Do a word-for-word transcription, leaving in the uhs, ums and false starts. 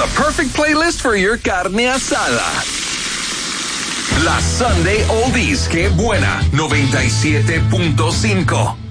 perfect playlist for your carne asada. La Sunday Oldies, qué buena, noventa y siete punto cinco.